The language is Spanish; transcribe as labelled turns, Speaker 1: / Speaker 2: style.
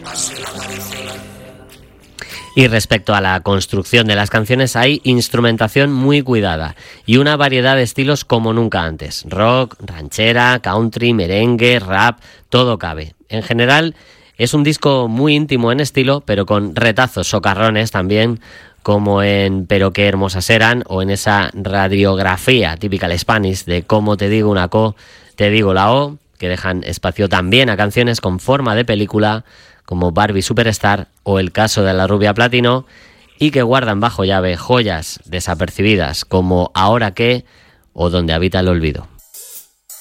Speaker 1: Y respecto a la construcción de las canciones, hay instrumentación muy cuidada y una variedad de estilos como nunca antes. Rock, ranchera, country, merengue, rap, todo cabe. En general, es un disco muy íntimo en estilo, pero con retazos socarrones también, como en Pero qué hermosas eran, o en esa radiografía típica Spanish de Cómo te digo una co, te digo la o, que dejan espacio también a canciones con forma de película, como Barbie Superstar o El caso de la rubia platino, y que guardan bajo llave joyas desapercibidas como Ahora qué o Donde habita el olvido.